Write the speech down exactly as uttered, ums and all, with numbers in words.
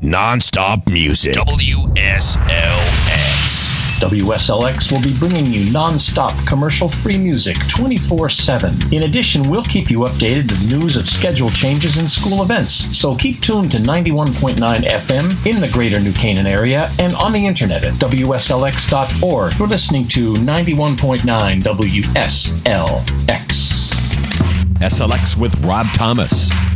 Non-stop music. W S L X. W S L X will be bringing you non-stop commercial-free music twenty-four seven. In addition, we'll keep you updated with news of schedule changes and school events. So keep tuned to ninety-one point nine F M in the greater New Canaan area and on the internet at W S L X dot org. You're listening to ninety-one point nine W S L X. S L X with Rob Thomas.